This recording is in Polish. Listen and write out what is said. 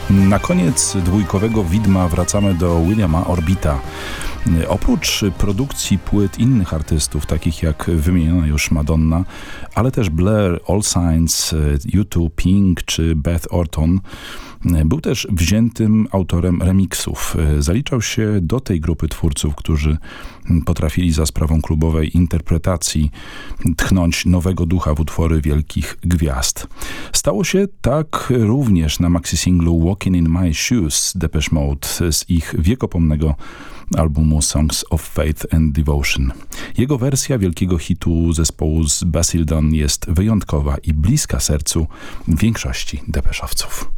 Na koniec dwójkowego widma wracamy do Williama Orbita. Oprócz produkcji płyt innych artystów, takich jak wymieniona już Madonna, ale też Blair, All Saints, U2, Pink czy Beth Orton, był też wziętym autorem remiksów. Zaliczał się do tej grupy twórców, którzy potrafili za sprawą klubowej interpretacji tchnąć nowego ducha w utwory wielkich gwiazd. Stało się tak również na maxi-singlu Walking in My Shoes Depeche Mode z ich wiekopomnego albumu Songs of Faith and Devotion. Jego wersja wielkiego hitu zespołu z Basildon jest wyjątkowa i bliska sercu większości depeszowców.